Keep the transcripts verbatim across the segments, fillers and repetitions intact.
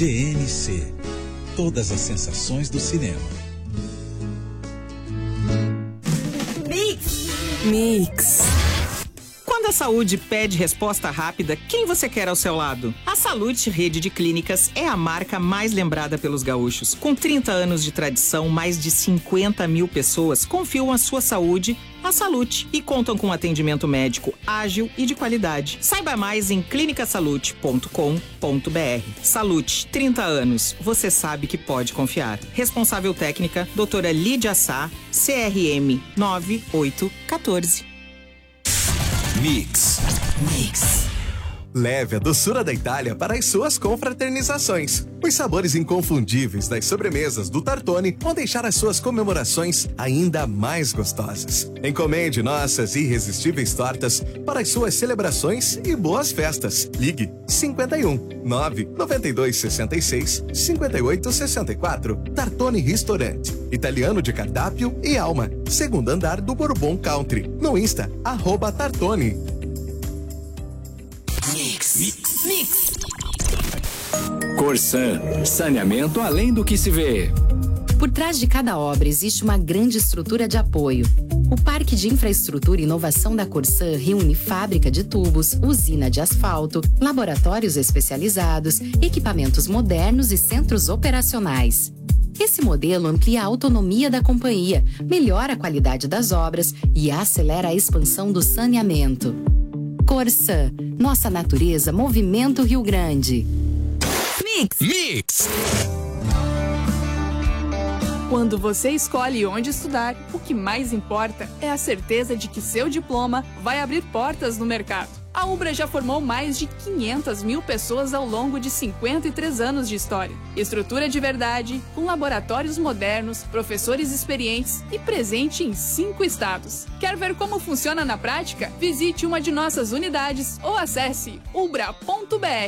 G N C. Todas as sensações do cinema. Mix. Mix. Quando a saúde pede resposta rápida, quem você quer ao seu lado? A Salute Rede de Clínicas é a marca mais lembrada pelos gaúchos. Com trinta anos de tradição, mais de cinquenta mil pessoas confiam a sua saúde à Salute e contam com atendimento médico ágil e de qualidade. Saiba mais em clínica salute ponto com ponto br. Salute, trinta anos. Você sabe que pode confiar. Responsável técnica, doutora Lídia Sá, C R M nove oito um quatro. Mix. Mix. Leve a doçura da Itália para as suas confraternizações. Os sabores inconfundíveis das sobremesas do Tartone vão deixar as suas comemorações ainda mais gostosas. Encomende nossas irresistíveis tortas para as suas celebrações e boas festas. Ligue cinquenta e um, nove, noventa e dois, sessenta e seis, cinquenta e oito, sessenta e quatro. Tartone Restaurante. Italiano de cardápio e alma. Segundo andar do Bourbon Country. No Insta, arroba Tartone. Mix. Mix. Mix. Corsan, saneamento além do que se vê. Por trás de cada obra existe uma grande estrutura de apoio. O Parque de Infraestrutura e Inovação da Corsan reúne fábrica de tubos, usina de asfalto, laboratórios especializados, equipamentos modernos e centros operacionais. Esse modelo amplia a autonomia da companhia, melhora a qualidade das obras e acelera a expansão do saneamento. Corsan, nossa natureza movimenta o Rio Grande. Mix. Mix. Quando você escolhe onde estudar, o que mais importa é a certeza de que seu diploma vai abrir portas no mercado. A Ubra já formou mais de quinhentas mil pessoas ao longo de cinquenta e três anos de história. Estrutura de verdade, com laboratórios modernos, professores experientes e presente em cinco estados. Quer ver como funciona na prática? Visite uma de nossas unidades ou acesse ubra ponto br.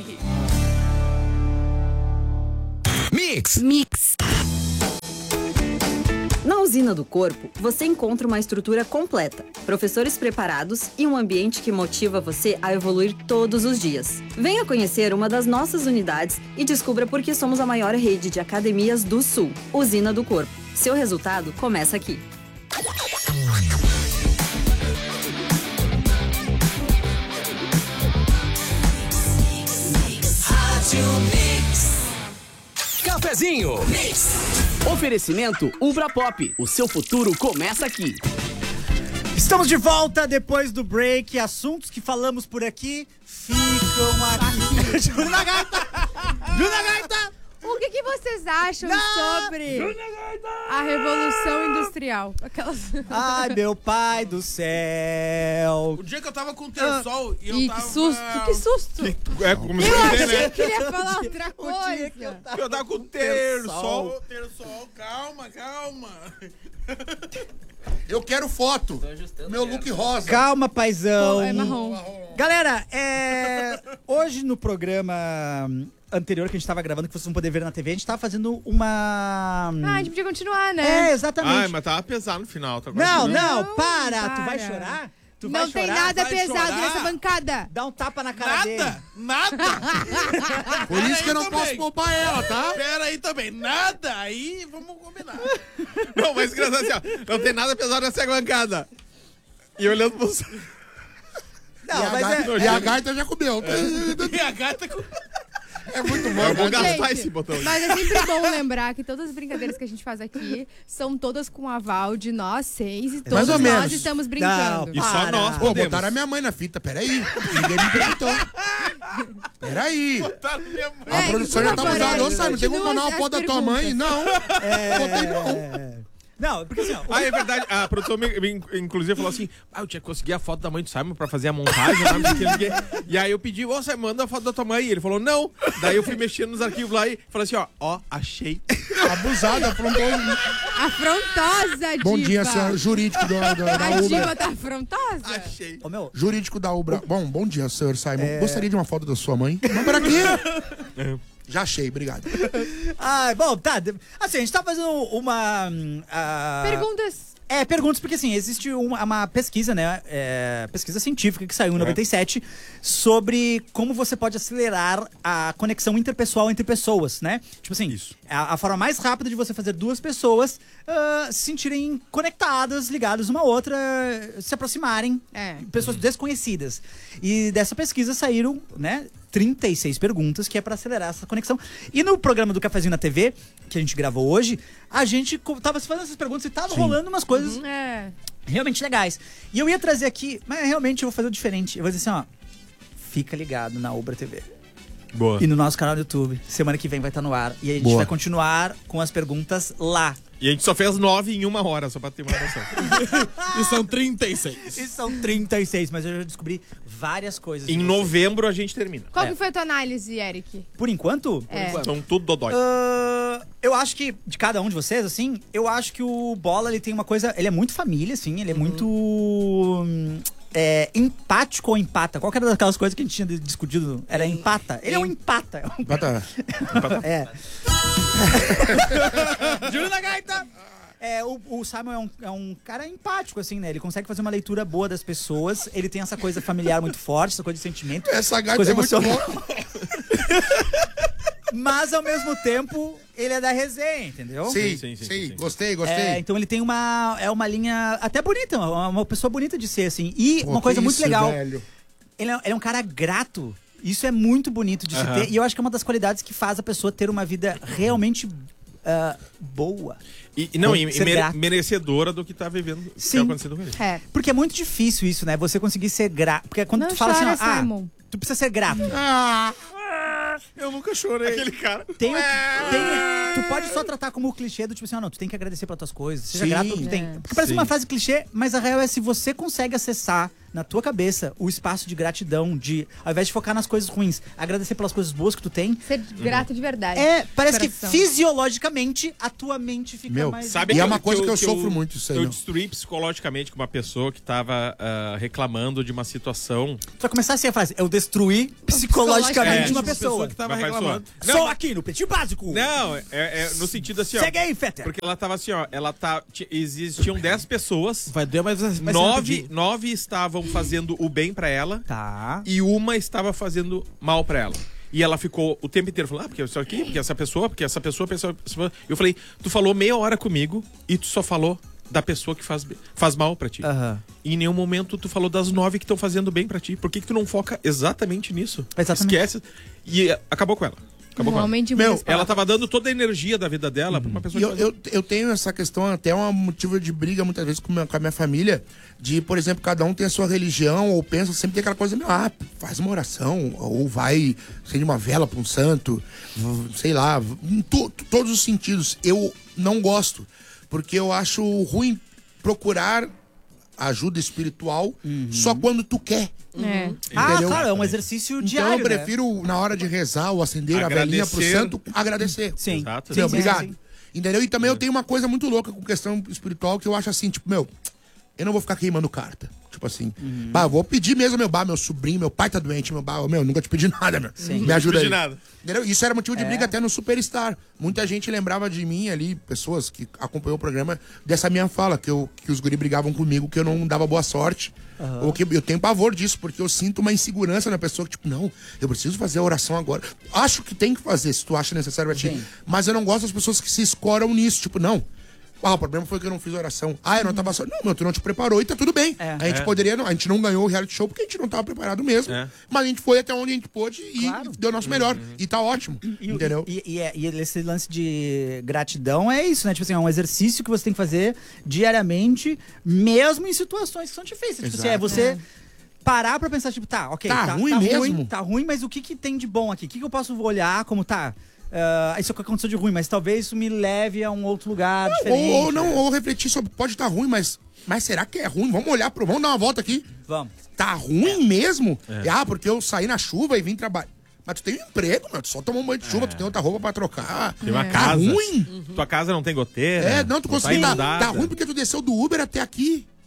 Mix. Mix. Na Usina do Corpo, você encontra uma estrutura completa, professores preparados e um ambiente que motiva você a evoluir todos os dias. Venha conhecer uma das nossas unidades e descubra por que somos a maior rede de academias do Sul. Usina do Corpo. Seu resultado começa aqui. Cafezinho. Mix. Oferecimento Ubra Pop. O seu futuro começa aqui. Estamos de volta depois do break. Assuntos que falamos por aqui ficam aqui. Juna Gaita! Juna Gaita! O que, que vocês acham Não! sobre a Revolução Industrial? Aquelas... Ai, meu pai do céu. O dia que eu tava com o terçol ah, e eu e tava... que susto, que susto. Que, é, como eu você achei né? que ele ia falar outra coisa. Que eu, tava eu tava com o terçol. Terçol, calma, calma. Eu quero foto. Meu look rosa. Calma, paizão. Pô, é marrom. Galera, é... hoje no programa anterior que a gente tava gravando, que vocês vão poder ver na T V, a gente tava fazendo uma... Ah, a gente podia continuar, né? É, exatamente. Ai, mas tava pesado no final. Tá não, não, não, para. para. Tu vai chorar? Tu não vai tem chorar? nada vai pesado chorar? nessa bancada. Dá um tapa na cara Nada, dele. nada. Por isso que eu não também. posso poupar ela, tá? Pera aí também, nada. Aí vamos combinar. Não, mas engraçado assim, ó. Não tem nada pesado nessa bancada. E olhando pro... Não, e, a mas gaita, é... e a gaita já comeu. É. E a gata com... É muito bom. Eu vou gastar Gente, esse botão. Mas é sempre bom lembrar que todas as brincadeiras que a gente faz aqui são todas com aval de nós seis e todos Mais ou nós menos. estamos brincando. Não, E só para. nós Pô, podemos. botaram a minha mãe na fita, peraí. Ninguém me perguntou. Peraí. Botaram minha mãe. A É, produção que já tá por usando. favor, Ô, Simon, tem como continua mandar uma as foto da tua mãe? perguntas. Não. É... Botei não. Não, porque assim, ó, Ah, é verdade. A produção, me, me, inclusive, falou assim: ah, eu tinha que conseguir a foto da mãe do Simon pra fazer a montagem. Não sei o que, não sei o que. E aí eu pedi: ô, Simon, manda a foto da tua mãe. E ele falou: não. Daí eu fui mexendo nos arquivos lá e falei assim: ó, ó, achei. Abusada, afrontosa. Afrontosa, diva. Bom dia, senhor jurídico da, da, da A diva Ubra. tá afrontosa? Achei. ô, meu, Jurídico da Ubra. Bom, bom dia, senhor Simon. Gostaria de uma foto da sua mãe? Vamos por aqui. Já achei, obrigado. ah, bom, tá. Assim, a gente tá fazendo uma... hum, ah, Perguntas. É, perguntas, porque assim, existe uma, uma pesquisa, né? É, pesquisa científica que saiu em noventa e sete sobre como você pode acelerar a conexão interpessoal entre pessoas, né? Tipo assim, Isso. A, a forma mais rápida de você fazer duas pessoas uh, se sentirem conectadas, ligadas uma à outra, se aproximarem, É. pessoas desconhecidas. E dessa pesquisa saíram, né? trinta e seis perguntas, que é pra acelerar essa conexão. E no programa do Cafezinho na T V, que a gente gravou hoje, a gente co- tava se fazendo essas perguntas e tava Sim. rolando umas coisas É. realmente legais. E eu ia trazer aqui, mas realmente eu vou fazer o diferente. Eu vou dizer assim, ó, fica ligado na Ubra T V. Boa. E no nosso canal do YouTube. Semana que vem vai estar no ar. E a gente Boa. vai continuar com as perguntas lá. E a gente só fez nove em uma hora, só pra ter uma noção. E são trinta e seis. E são trinta e seis, mas eu já descobri várias coisas. Em de vocês. novembro a gente termina. Qual É. que foi a tua análise, Eric? Por enquanto? É. São tudo dodói. Ah, eu acho que, de cada um de vocês, assim, eu acho que o Bola, ele tem uma coisa... Ele é muito família, assim, ele é muito... hum, É, empático ou empata? Qual que era daquelas coisas que a gente tinha discutido? Era empata? Ele é um empata. É um Bota. É. Júlio da Gaita! É, o, o Simon é um, é um cara empático, assim, né? Ele consegue fazer uma leitura boa das pessoas. Ele tem essa coisa familiar muito forte, essa coisa de sentimento. Essa gaita coisa é muito emocional. boa. Mas, ao mesmo tempo, ele é da resenha, entendeu? Sim, sim, sim, sim, sim, sim. gostei, gostei. É, então ele tem uma, é uma linha até bonita, uma, uma pessoa bonita de ser, assim. E Pô, uma coisa que muito isso, legal, velho. ele é, ele é um cara grato. Isso é muito bonito de se Aham. ter. E eu acho que é uma das qualidades que faz a pessoa ter uma vida realmente ah, boa. E, e não, e, e Ser mere- grato. merecedora do que tá vivendo, do que Sim. tá acontecendo com ele. É. Porque é muito difícil isso, né? Você conseguir ser grato. Porque quando Não tu fala chora, assim, ó, ah, Simon. tu precisa ser grato. Ah, eu nunca chorei. Aquele cara. Tem, o- tem- tu pode só tratar como clichê do tipo assim, ó, não, tu tem que agradecer pelas tuas coisas. Seja Sim. grato pelo que tu tem. É. Porque parece Sim. uma frase clichê, mas a real é se você consegue acessar na tua cabeça o espaço de gratidão, de ao invés de focar nas coisas ruins, agradecer pelas coisas boas que tu tem. Ser grato de verdade. É, parece Coração. que fisiologicamente a tua mente fica Meu, mais... Sabe E que é eu- uma coisa que eu que sofro muito, isso aí, Eu não. destruí psicologicamente com uma pessoa que tava ah, reclamando de uma situação. Tu vai começar assim a frase, eu destruí psicologicamente É, uma uma pessoa. que tava Uma pessoa. reclamando. Não, Só aqui no Pretinho Básico. Não, é, é no sentido assim, ó. Segue aí, Fetter. Porque ela tava assim, ó. Ela tá. ti- Existiam dez pessoas. Vai doer, mas vai ser Nove, rapidinho. nove estavam fazendo o bem pra ela. Tá. E uma estava fazendo mal pra ela. E ela ficou o tempo inteiro falando, ah, porque isso aqui, porque essa pessoa, porque essa pessoa, essa pessoa. Eu falei, tu falou meia hora comigo e tu só falou da pessoa que faz, faz mal pra ti. Aham. E em nenhum momento tu falou das nove que estão fazendo bem pra ti. Por que, que tu não foca exatamente nisso? Exatamente. Esquece. E eh, acabou com ela. Acabou Um com ela. homem de Meu, muitas Ela palavras. tava dando toda a energia da vida dela pra uma pessoa E que eu, faz- eu, eu tenho essa questão, até um motivo de briga muitas vezes com, meu- com a minha família, de, por exemplo, cada um tem a sua religião, ou pensa, sempre tem aquela coisa, meu, ah, faz uma oração, ou vai, acende uma vela pra um santo, v- sei lá, v- em to- todos os sentidos. Eu não gosto, porque eu acho ruim procurar ajuda espiritual só quando tu quer. É. Ah, Entendeu? claro, é um exercício Então diário, eu prefiro, na hora de rezar ou acender a Agradecer. velhinha pro santo, agradecer. né? Sim. Exato. Sim, Meu, sim, obrigado. sim, sim. Entendeu? E também eu tenho uma coisa muito louca com questão espiritual que eu acho assim, tipo, meu, eu não vou ficar queimando carta. Tipo assim, Uhum. bah, vou pedir mesmo, meu, bah, meu sobrinho, meu pai tá doente, meu, bah, meu, nunca te pedi nada, meu. Me ajuda pedi aí. nada. Entendeu? Isso era motivo de É. briga até no Superstar. Muita gente lembrava de mim ali, pessoas que acompanhou o programa, dessa minha fala, que, eu, que os guri brigavam comigo, que eu não dava boa sorte. Ou que eu tenho pavor disso, porque eu sinto uma insegurança na pessoa, que tipo, não, eu preciso fazer a oração agora. Acho que tem que fazer, se tu acha necessário pra ti. Sim. Mas eu não gosto das pessoas que se escoram nisso, tipo, não. Ah, o problema foi que eu não fiz oração. Ah, eu não tava só. Não, meu, tu não te preparou e tá tudo bem. É. A gente É. poderia. Não, a gente não ganhou o reality show porque a gente não tava preparado mesmo. É. Mas a gente foi até onde a gente pôde e Claro. deu o nosso melhor. E tá ótimo. E, entendeu? E, e, é- e esse lance de gratidão é isso, né? Tipo assim, é um exercício que você tem que fazer diariamente, mesmo em situações que são difíceis. Tipo assim, é Exato. você parar pra pensar, tipo, tá, ok, Tá ruim mesmo? tá ruim, mas o que que tem de bom aqui? O que que eu posso olhar como, tá, ah, isso aconteceu de ruim, mas talvez isso me leve a um outro lugar ou, diferente. ou não, ou refletir sobre. Pode estar ruim, mas. Mas será que é ruim? Vamos olhar pro. Vamos dar uma volta aqui. Vamos. Tá ruim mesmo? Ah, porque eu saí na chuva e vim trabalhar. Mas tu tem um emprego, meu. Tu só tomou um banho de chuva, tu tem outra roupa pra trocar. Tem uma Tá casa. ruim? Tua casa não tem goteira. É, não, tu conseguiu. Tá, inundada. tá ruim porque tu desceu do Uber até aqui.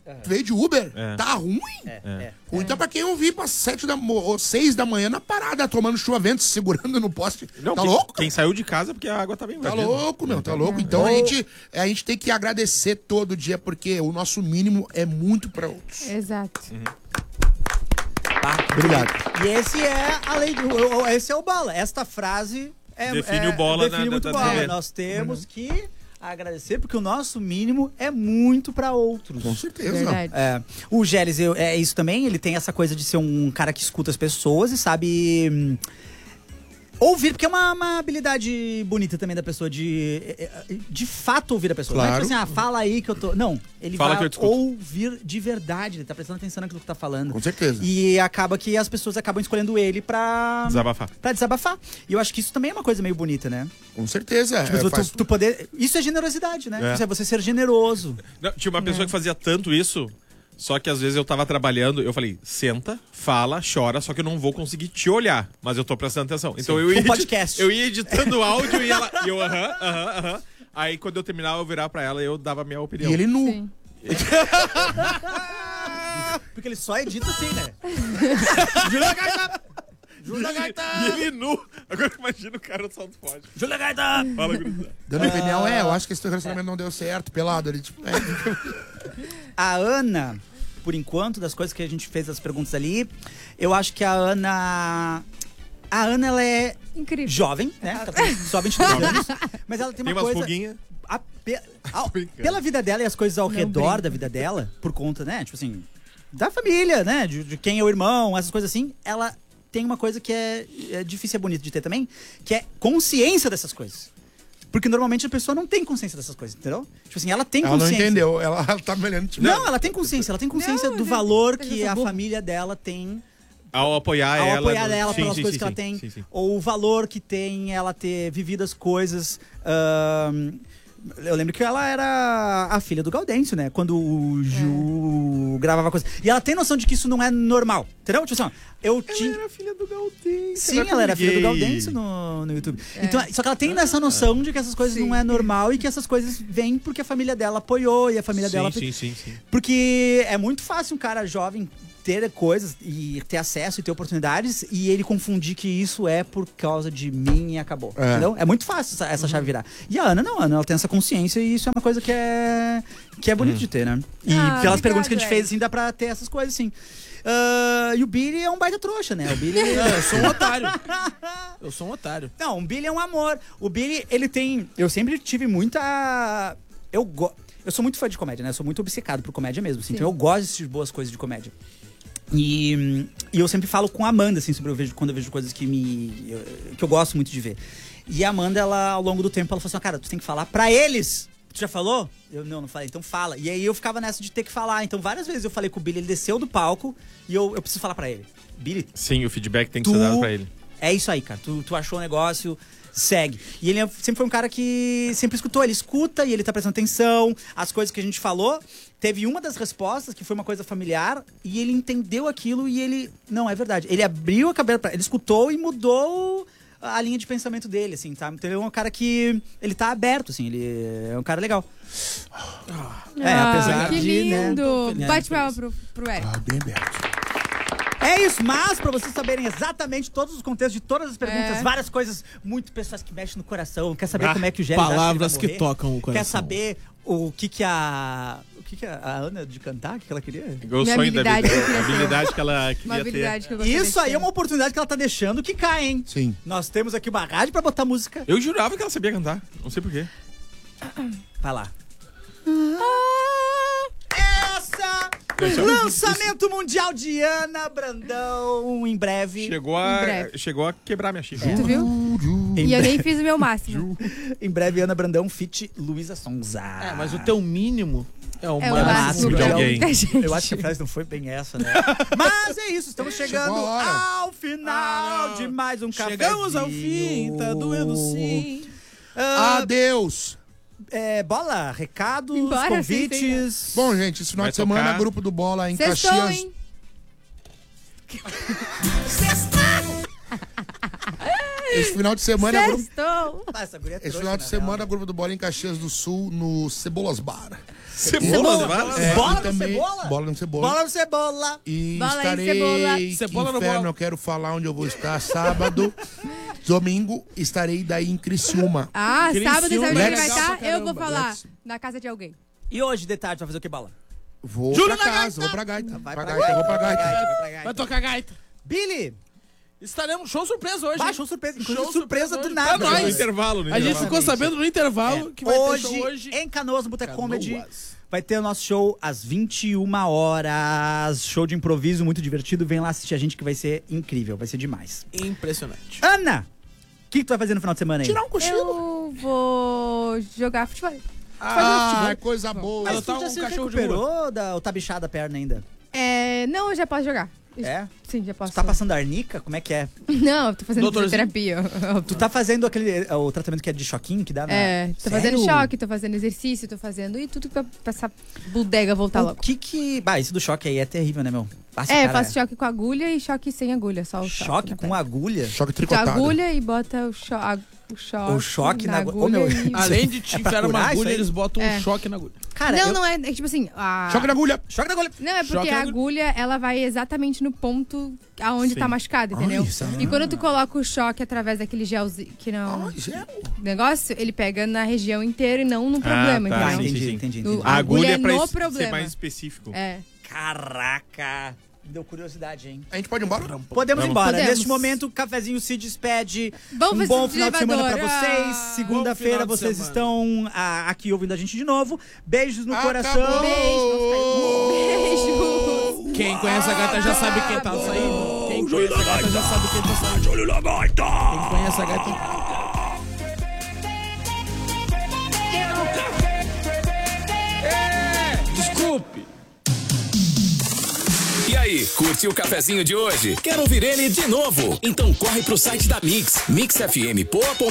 Tu veio de Uber? É. Tá ruim? É, É. é. Ruim tá pra quem eu vi pra sete da mo- ou seis da manhã na parada, tomando chuva vento, se segurando no poste. Não, tá quem, louco? Quem saiu de casa porque a água tava Tá invadida. louco, meu, tá louco. Então a gente, a gente tem que agradecer todo dia, porque o nosso mínimo é muito pra outros. Exato. Tá? Obrigado. E esse é a lei do. o- o- Esse é o bola. Esta frase é, Define é- o bola define na- muito da- bola. da- Nós temos que agradecer, porque o nosso mínimo é muito pra outros. Com certeza. Verdade. É, o Gélis eu- é isso também, ele tem essa coisa de ser um cara que escuta as pessoas e sabe hum, ouvir, porque é uma, uma habilidade bonita também da pessoa de de fato ouvir a pessoa. Não é Claro. tipo assim, ah, fala aí que eu tô... Não, ele Fala que vai eu te escuto. ouvir de verdade, ele tá prestando atenção naquilo que tá falando. Com certeza. E acaba que as pessoas acabam escolhendo ele pra... Desabafar. Pra desabafar. E eu acho que isso também é uma coisa meio bonita, né? Com certeza. Tipo, é, tu, faz- tu poder... Isso é generosidade, né? É. Isso é você ser generoso. Não, tinha uma pessoa que fazia tanto isso, só que às vezes eu tava trabalhando, eu falei, senta, fala, chora, só que eu não vou conseguir te olhar, mas eu tô prestando atenção. Então eu ia, Um edi- podcast. eu ia editando o áudio e ela, e eu, aham, aham, aham. Aí quando eu terminava, eu virar pra ela e eu dava a minha opinião. E ele nu. Sim. Porque ele só edita assim, né? Júlia Gaita! Júlia Gaita! E ele nu. Agora imagina o cara no salto forte. Júlia Gaita! Fala, gurizada. Dando opinião, é, eu acho que esse teu relacionamento não deu certo, pelado. Ele, tipo, é. A Ana, por enquanto, das coisas que a gente fez as perguntas ali, eu acho que a Ana. A Ana, ela é Incrível. jovem, né? Ela tem só vinte e dois anos. Mas ela tem Tem uma umas coisa. pulguinhas. a- pe- ao- brincando. pela vida dela e as coisas ao Não redor brinca. da vida dela, por conta, né? Tipo assim, da família, né? De, de quem é o irmão, essas coisas assim, ela tem uma coisa que é, é difícil e é bonito de ter também, que é consciência dessas coisas. Porque normalmente a pessoa não tem consciência dessas coisas, entendeu? Tipo assim, ela tem Ela não consciência. entendeu. Ela, ela tá me olhando, tipo. Não, ela tem consciência, ela tem consciência Não, do eu- valor eu que sou a burra. família dela tem Ao apoiar ao ela. apoiar no- ela Sim, pelas sim, coisas sim, que ela sim, tem, sim, sim. ou o valor que tem ela ter vivido as coisas. ahn, eu lembro que ela era a filha do Gaudêncio, né? Quando o Ju gravava coisas. E ela tem noção de que isso não é normal, entendeu? Tipo assim, ó, eu tinha... Ela era filha do Gaudêncio. Sim, ela era filha do Gaudêncio no, no YouTube. Então, só que ela tem essa noção de que essas coisas não é normal e que essas coisas vêm porque a família dela apoiou e a família dela... Sim, sim, sim, sim. Porque é muito fácil um cara jovem ter coisas e ter acesso e ter oportunidades e ele confundir que isso é por causa de mim e acabou. É. Entendeu? É muito fácil essa, essa chave virar. E a Ana não, a Ana ela tem essa consciência e isso é uma coisa que é, que é bonito de ter, né? E Ah, pelas perguntas que a gente obrigada, fez, assim, dá pra ter essas coisas, assim. Ah, e o Billy é um baita trouxa, né? O Billy... É, eu sou um otário. Eu sou um otário. Não, o Billy é um amor. O Billy, ele tem... Eu sempre tive muita... Eu go... Eu sou muito fã de comédia, né? Eu sou muito obcecado por comédia mesmo, assim. Sim. Então eu gosto de assistir boas coisas de comédia. E, e eu sempre falo com a Amanda, assim, sobre eu vejo, quando eu vejo coisas que me... eu- que eu gosto muito de ver. E a Amanda, ela, ao longo do tempo, ela falou assim, cara, tu tem que falar pra eles. Tu já falou? Eu, não, não falei. Então fala. E aí eu ficava nessa de ter que falar. Então várias vezes eu falei com o Billy, ele desceu do palco e eu, eu preciso falar pra ele. Billy, Sim, o feedback tem que Tu- ser dado pra ele. é isso aí, cara. Tu, tu achou o negócio, segue. E ele é- sempre foi um cara que sempre escutou. Ele escuta e ele tá prestando atenção. As coisas que a gente falou. Teve uma das respostas que foi uma coisa familiar e ele entendeu aquilo e ele... Não, é verdade. Ele abriu a cabeça pra... Ele escutou e mudou a linha de pensamento dele, assim, tá? Então ele é um cara que... Ele tá aberto, assim. Ele é um cara legal. É, Ah, apesar que de, né? lindo. É, Bate palma pro, pro Eric. Ah, bem aberto. É isso, mas pra vocês saberem exatamente todos os contextos de todas as perguntas, É. várias coisas muito pessoais que mexem no coração, quer saber Ah, como é que o Gélis acha palavras ele vai que morrer, tocam o coração. Quer saber o que que a... O que que a a Ana de cantar, o que que ela queria? O Minha sonho da vida. habilidade que eu queria A ter. habilidade que ela Uma queria habilidade ter. que eu gostaria Isso de aí ter. é uma oportunidade que ela tá deixando que cai, hein? Sim. Nós temos aqui uma rádio pra botar música. Eu jurava que ela sabia cantar. Não sei porquê. Vai lá. Essa... Lançamento mundial de Ana Brandão, em breve. Chegou Em a, breve. chegou a quebrar minha chifre. Tu viu? Em, E eu breve, nem fiz o meu máximo. em breve, Ana Brandão, feat Luísa Sonza. É, mas o teu mínimo é o É o máximo máximo de de alguém. alguém. Gente. Eu acho que a frase não foi bem essa, né? Mas é isso, estamos chegando Chegou a hora. ao final de mais um café. Chegamos ao fim, tá doendo sim. Ah, Adeus. é, bola, recados, Embora, convites. Bom, gente, esse final Vai de semana, tocar. grupo do Bola em Sextou, Caxias. hein? Esse final de semana... a grupo- Sextou. Ah, essa guria é Esse trouxa, final de né, semana, real. a grupo do Bola em Caxias do Sul, no Cebolas Bar. Cebola, Cebola, É, Bola e no também- Cebola? Bola no Cebola. Bola no Cebola. E Bola em estarei... Cebola. Que Cebola no inferno, bola. eu quero falar onde eu vou estar sábado. Domingo, estarei daí em Criciúma. Ah, Criciúma, sábado e sábado legal ele vai pra estar, eu caramba. vou falar. Lex. Na casa de alguém. E hoje, de tarde, vai fazer o que, Bola? Vou Júlio pra na casa, gaita. vou pra gaita. Vai pra pra gaita, gaita. vou pra gaita. Vai pra gaita. Vai tocar gaita. Billy, Estaremos show surpresa hoje. Baixa hein? um surpresa. Show Inclusive, surpresa do hoje. nada. Pra nós. No intervalo, no A gente intervalo. ficou sabendo no intervalo É. que vai hoje, ter show hoje. em Canoas, no Boteco Comedy, Canoas. vai ter o nosso show às vinte e uma horas. Show de improviso muito divertido. Vem lá assistir a gente que vai ser incrível. Vai ser demais. Impressionante. Ana, o que, que tu vai fazer no final de semana aí? Tirar um cochilo. Eu vou jogar futebol. Ah, coisa boa. Mas adotar tu já um se cachorro de recuperou da, ou tá bichada a perna ainda? É, não, eu já posso jogar. É? Sim, já posso. Tu tá passando arnica? Como é que é? Não, eu tô fazendo Doutorzinho? fisioterapia. Tu tá fazendo aquele o tratamento que é de choquinho que dá na... É, tô Sério? fazendo choque, tô fazendo exercício, tô fazendo e tudo pra, pra essa bodega voltar O logo. que que... Bah, esse do choque aí é terrível, né, meu? Passa, É, eu cara, faço choque com agulha e choque sem agulha, só o choque. Choque com agulha? Choque Com agulha e bota o, cho a- o choque. O choque na agulha. Ô, agulha. meu, e- Além de te É pra enfiar uma curar isso agulha, aí? eles botam É. um choque na agulha. Cara, não, eu- não é, é tipo assim. A... Choque na agulha. Choque na agulha. Não, é porque Choque na a agulha. agulha, ela vai exatamente no ponto aonde Sim. tá machucado, entendeu? Ai, isso é- E quando tu coloca o choque através daquele gelzinho, que não... negócio, ele pega na região inteira e não no problema, tá, entendeu? entendi, entendi, No- entendi. A agulha é pra no es- problema. ser mais específico. É. Caraca. Me deu curiosidade, hein? A gente pode ir embora? Podemos ir embora. Podemos. Neste momento, o cafezinho se despede. Bom um bom festival final de semana pra elevador. vocês. Ah, Segunda-feira bom final de vocês semana. estão ah, aqui ouvindo a gente de novo. Beijos no Acabou. coração. Beijo. Quem conhece a gata já sabe quem tá saindo. Quem conhece a gata já sabe quem tá saindo. Olho na gaita. Quem conhece a gata... Desculpe. E aí, curtiu o cafezinho de hoje? Quer ouvir ele de novo? Então corre pro site da Mix, mix f m poa ponto com.